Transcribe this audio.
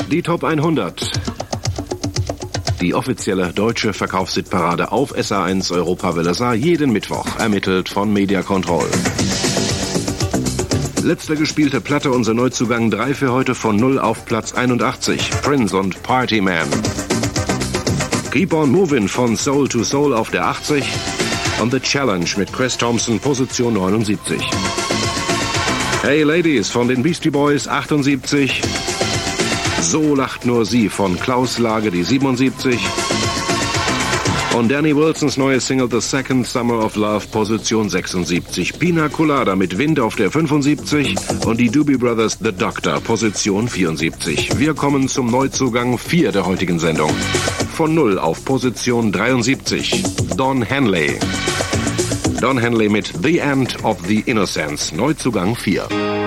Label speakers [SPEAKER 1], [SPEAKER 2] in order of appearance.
[SPEAKER 1] Die Top 100. Die offizielle deutsche Verkaufshitparade auf SA1 Europawelle Saar jeden Mittwoch, ermittelt von Media Control. Letzte gespielte Platte, unser Neuzugang 3 für heute von 0 auf Platz 81. Prince und Party Man. Keep on Movin' von Soul to Soul auf der 80. Und The Challenge mit Chris Thompson, Position 79. Hey Ladies von den Beastie Boys 78. So lacht nur sie von Klaus Lage, die 77. Und Danny Wilsons neue Single The Second Summer of Love, Position 76. Pina Colada mit Wind auf der 75 und die Doobie Brothers The Doctor, Position 74. Wir kommen zum Neuzugang 4 der heutigen Sendung. Von 0 auf Position 73. Don Henley. Don Henley mit The End of the Innocence, Neuzugang 4.